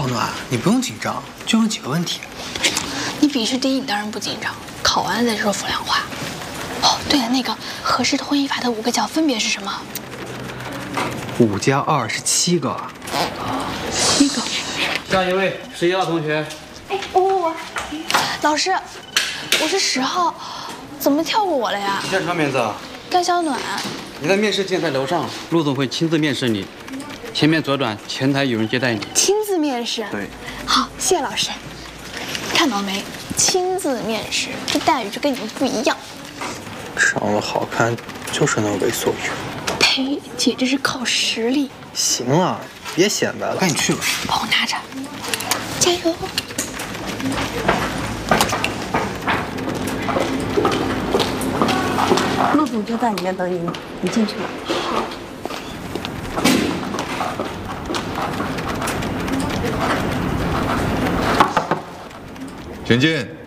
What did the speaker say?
小暖，你不用紧张，就问几个问题。 你笔试第一，你当然不紧张，考完了再说风凉话。哦，对了，那个合适婚姻法的5个角分别是什么 5加2是7个。 7个。 下一位11号同学。 哎，我，老师，我是10号，怎么跳过我了呀？ 你叫什么名字啊？ 甘小暖。 你的面试键在楼上，陆总会亲自面试你。前面左转，前台有人接待你。 亲自面试？ 对。 好，谢谢老师。看到没？亲自面试，这待遇就跟你们不一样。 长得好看就是能为所欲。 呸！姐这是靠实力。 行了，别显摆了，赶紧去吧。 帮我拿着，加油！ 陆总就在里面等你，你进去吧。 好。 请进。